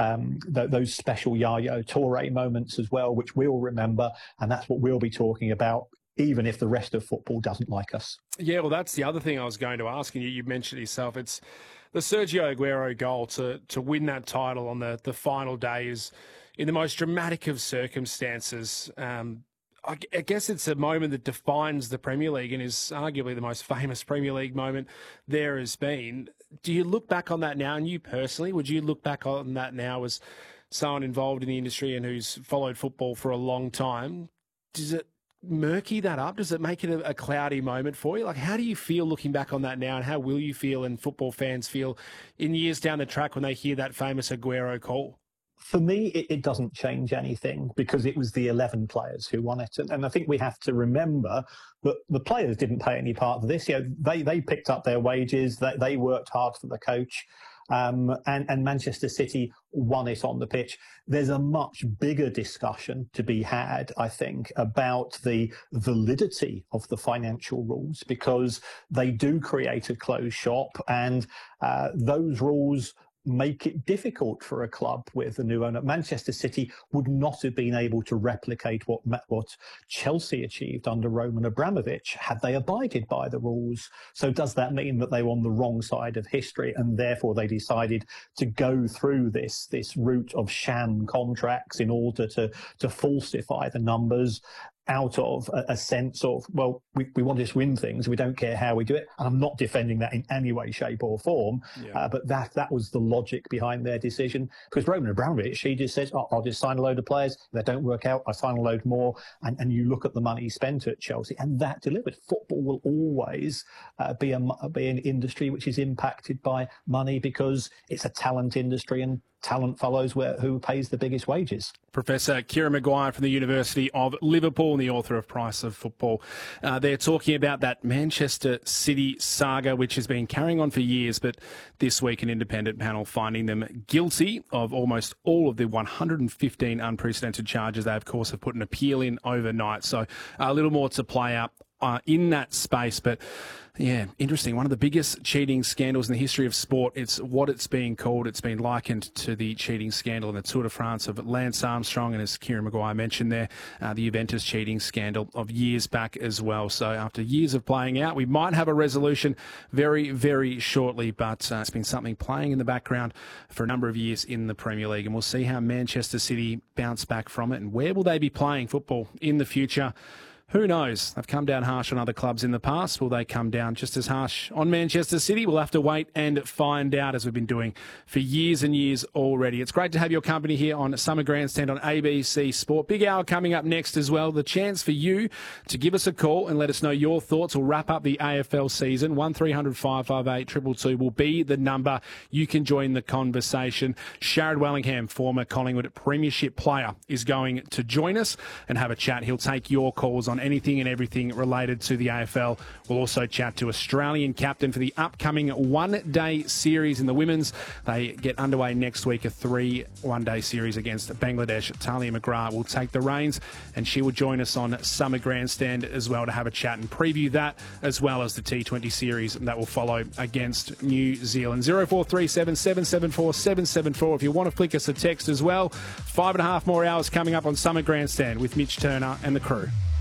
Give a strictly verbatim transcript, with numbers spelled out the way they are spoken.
um, th- those special Yaya Toure moments as well, which we'll remember, and that's what we'll be talking about, even if the rest of football doesn't like us. Yeah, well, that's the other thing I was going to ask, and you, you mentioned it yourself. It's the Sergio Aguero goal to to win that title on the, the final day is in the most dramatic of circumstances. Um, I, I guess it's a moment that defines the Premier League and is arguably the most famous Premier League moment there has been. Do you look back on that now, and you personally, would you look back on that now as someone involved in the industry and who's followed football for a long time? Does it murky that up? Does it make it a, a cloudy moment for you? Like, how do you feel looking back on that now, and how will you feel and football fans feel in years down the track when they hear that famous Aguero call? For me, it, it doesn't change anything because it was the eleven players who won it. And, and I think we have to remember that the players didn't play any part of this. You know, they, they picked up their wages, they, they worked hard for the coach. Um, and, and Manchester City won it on the pitch. There's a much bigger discussion to be had, I think, about the validity of the financial rules, because they do create a closed shop, and uh, those rules make it difficult for a club with a new owner. Manchester City would not have been able to replicate what what Chelsea achieved under Roman Abramovich had they abided by the rules. So does that mean that they were on the wrong side of history, and therefore they decided to go through this this route of sham contracts in order to to falsify the numbers out of a, a sense of, well, we, we want to just win things. We don't care how we do it. And I'm not defending that in any way, shape or form. Yeah. Uh, but that that was the logic behind their decision. Because Roman Abramovich, he just says, oh, I'll just sign a load of players. If they don't work out, I sign a load more. And, and you look at the money spent at Chelsea, and that delivered. Football will always uh, be, a, be an industry which is impacted by money, because it's a talent industry, and talent follows where who pays the biggest wages. Professor Kieran Maguire from the University of Liverpool and the author of Price of Football. Uh, they're talking about that Manchester City saga, which has been carrying on for years, but this week an independent panel finding them guilty of almost all of the one hundred fifteen unprecedented charges. They, of course, have put an appeal in overnight, so a little more to play out Uh, in that space. But yeah, interesting. One of the biggest cheating scandals in the history of sport. It's what it's being called. It's been likened to the cheating scandal in the Tour de France of Lance Armstrong, and as Kieran Maguire mentioned there, uh, the Juventus cheating scandal of years back as well. So after years of playing out, we might have a resolution very, very shortly, but uh, it's been something playing in the background for a number of years in the Premier League, and we'll see how Manchester City bounce back from it, and where will they be playing football in the future. Who knows? They've come down harsh on other clubs in the past. Will they come down just as harsh on Manchester City? We'll have to wait and find out, as we've been doing for years and years already. It's great to have your company here on Summer Grandstand on A B C Sport. Big hour coming up next as well. The chance for you to give us a call and let us know your thoughts. We'll wrap up the A F L season. one three hundred five five eight two two two will be the number. You can join the conversation. Sharad Wellingham, former Collingwood Premiership player, is going to join us and have a chat. He'll take your calls on anything and everything related to the A F L. We'll also chat to Australian captain for the upcoming one-day series in the women's. They get underway next week, a three one-day series against Bangladesh. Talia McGrath will take the reins, and she will join us on Summer Grandstand as well to have a chat and preview that, as well as the T twenty series that will follow against New Zealand. zero four three seven, seven seven four, seven seven four if you want to flick us a text as well. Five and a half more hours coming up on Summer Grandstand with Mitch Turner and the crew.